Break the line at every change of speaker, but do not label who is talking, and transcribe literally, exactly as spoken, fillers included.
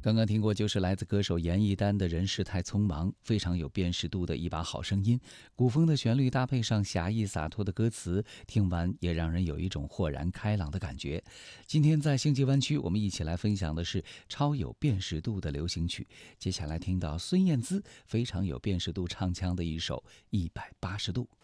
刚刚听过，就是来自歌手严艺丹的人世太匆忙，非常有辨识度的一把好声音。古风的旋律搭配上侠义洒脱的歌词，听完也让人有一种豁然开朗的感觉。今天在星际湾区，我们一起来分享的是超有辨识度的流行曲。接下来听到孙燕姿非常有辨识度唱腔的一首《一百八十度》。